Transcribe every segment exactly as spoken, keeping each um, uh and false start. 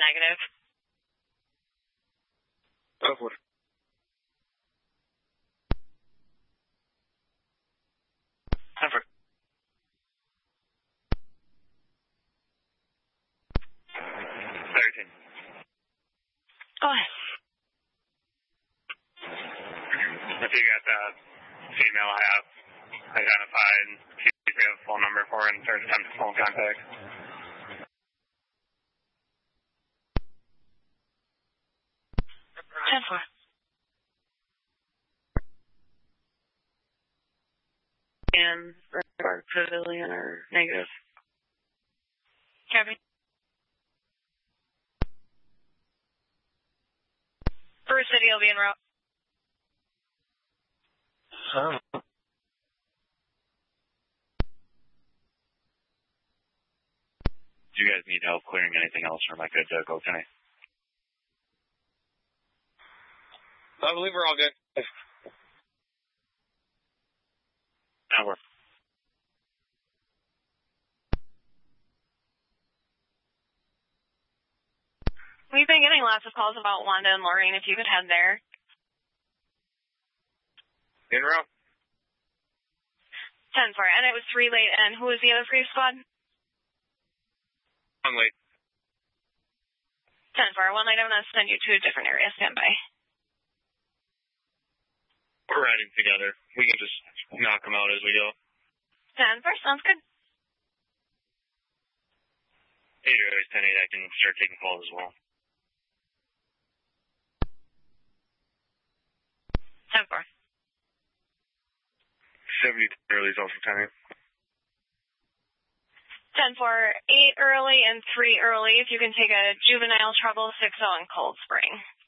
negative. ten four. ten four. thirteen. Go ahead. If you got the female I have identified, see if we have a phone number for her and start attempting phone contact. ten four. And Red Pavilion are negative. Copy. Bruce City will be en route. Oh. Do you guys need help clearing anything else, or am I good to go tonight? I believe we're all good. Hour. We've been getting lots of calls about Wanda and Lorraine, if you could head there. In route. ten four, and it was three late, and who was the other free squad? One late. ten four, one late, I'm going to send you to a different area. Stand by. We're riding together. We can just knock them out as we go. ten four, sounds good. eight or ten eight, I can start taking calls as well. ten four. seventy early is also ten eight. ten four, eight early and three early. If you can take a juvenile trouble, six oh in Cold Spring.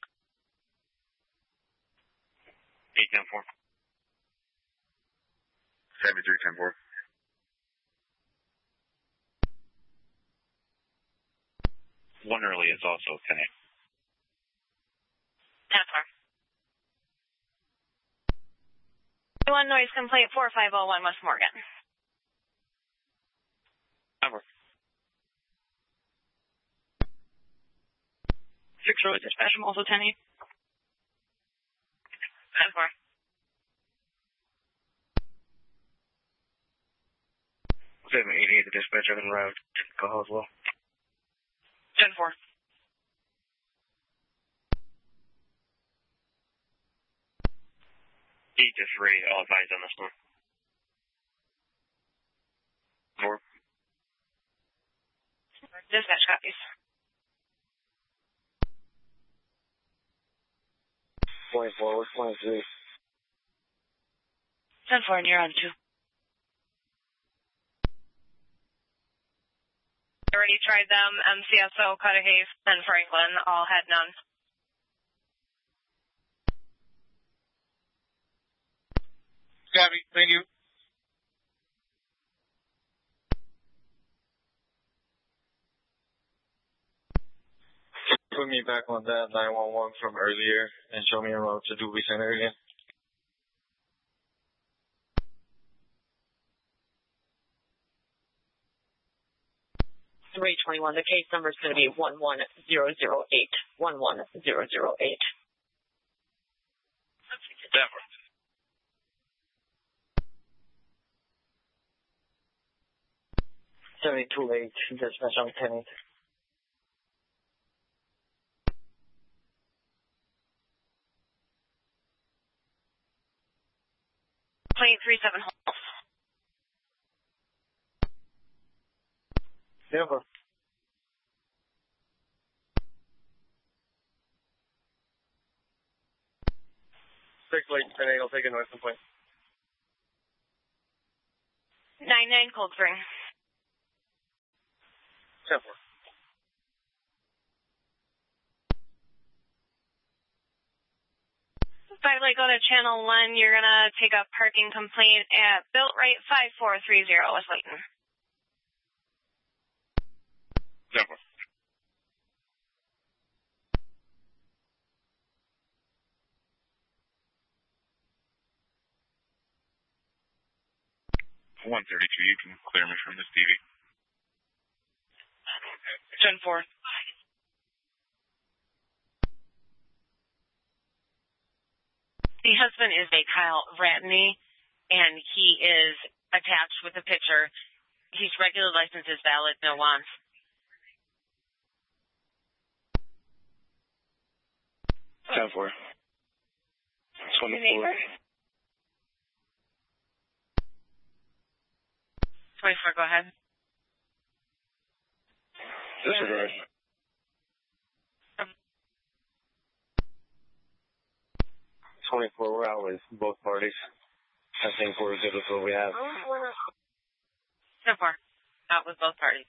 eight ten four. seventy-three ten four. One early is also ten eight. ten four. One noise complaint, four five oh one West Morgan. Over. Six early dispatch, I'm also ten eight. ten four. seven eighty-eight, the dispatcher en route. Call as well. ten four. eight to three, I'll advise on this one. Four. Dispatch copies. Point forward, point three. ten four, and you're on two. Already tried them, M C S O, Cudahy, and Franklin, all had none. Copy, thank you. Put me back on that nine one one from earlier and show me a route to Dewey Center again. three twenty-one, the case number is going to be one one zero zero eight. one one zero zero eight. Denver. seventy-two eight, dispatch on ten eight. Plane three seven Holmes. Denver. Six late, ten eight, I'll take a noise complaint. nine nine Cold Spring. ten four. Five late, go to channel one. You're going to take a parking complaint at Built Right five four three zero West Layton. Denver. one thirty-two, you can clear me from this T V. ten four. The husband is a Kyle Ratney, and he is attached with a picture. His regular license is valid, no wants. ten four. twenty-four. twenty-four, go ahead. Disregard. twenty-four, we're out with both parties. I think we're good with what we have. ten four, out with both parties.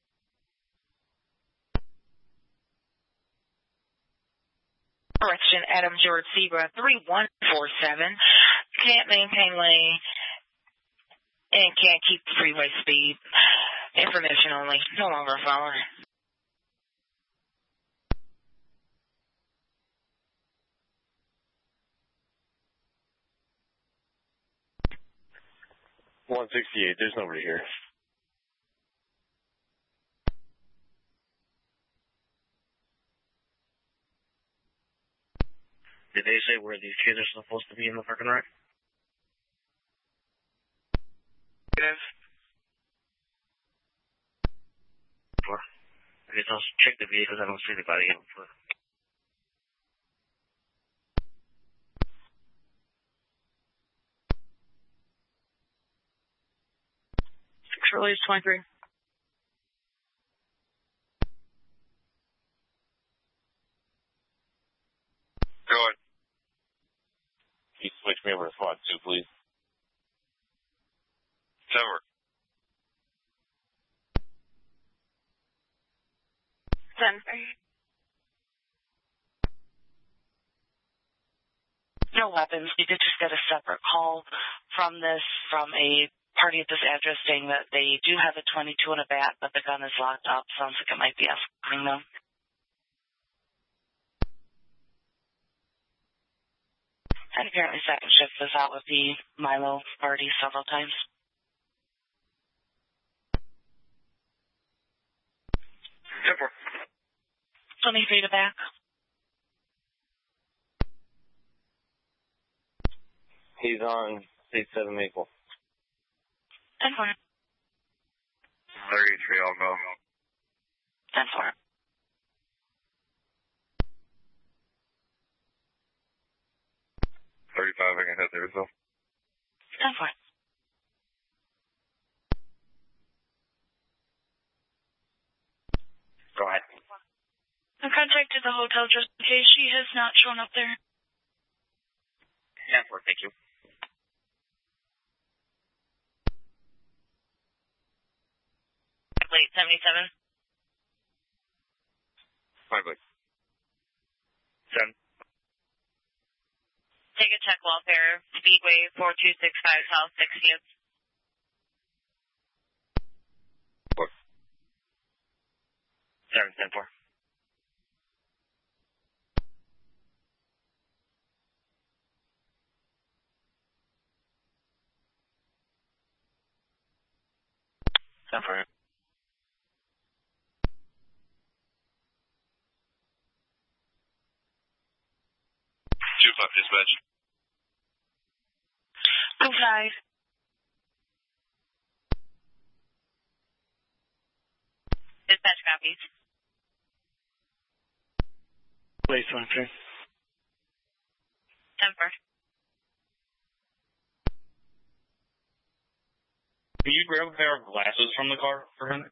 Correction, Adam George Zebra, three one four seven. Can't maintain lane and can't keep the freeway speed. Information only, no longer a follower. one sixty-eight, there's nobody here. Did they say where these kids are supposed to be in the parking lot? Yes. Okay, so I'll check the vehicles. I don't see anybody in foot. Six release twenty-three. Go ahead. Can you switch me over to SWAT two, please? Over. ten. No weapons. We did just get a separate call from this, from a party at this address saying that they do have a twenty-two and a bat, but the gun is locked up. Sounds like it might be escorting them. And apparently second shift was out with the Milo party several times. Temper. twenty-three to back. He's on six seven Maple. ten four. thirty-three, I'll go. ten four. thirty-five, I can head there as well. ten four. Go ahead. I contacted the hotel just in case she has not shown up there. ten four, thank you. Late seventy-seven. Five, Blake. Seven. Take a check welfare. Speedway four two six five South sixtieth. What? Seven, ten four. ten four. Two five, dispatch. Two five. Dispatch copies. Place one three. ten four. Can you grab a pair of glasses from the car for him?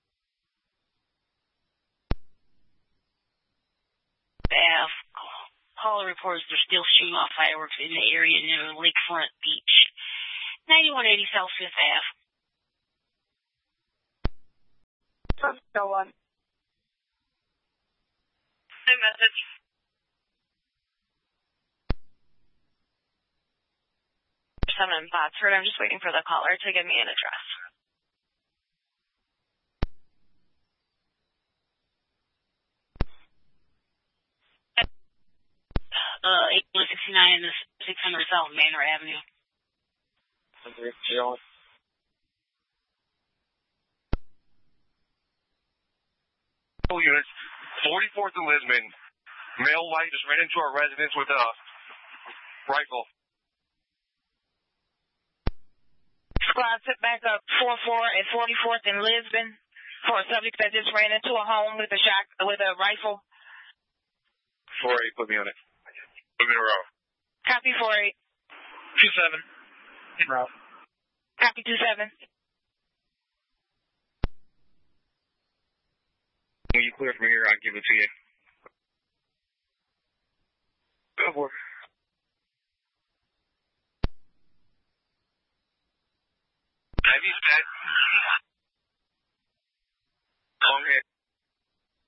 Staff. Caller reports they're still shooting off fireworks in the area near Lakefront Beach. ninety-one eighty South Fifth Avenue. Go on. Same message. Seven in Botsford. I'm just waiting for the caller to give me an address. Uh, eighty-one sixty-nine and the six hundred South Manor Avenue. Units, forty-fourth and Lisbon. Male white just ran into our residence with a Rifle. Squad sit back up four four and forty-fourth in Lisbon for a subject that just ran into a home with a shot with a rifle. four eight, put me on it. Put me in a row. Copy four eight. two seven. In route. Copy two seven. When you clear from here, I'll give it to you. Go for it.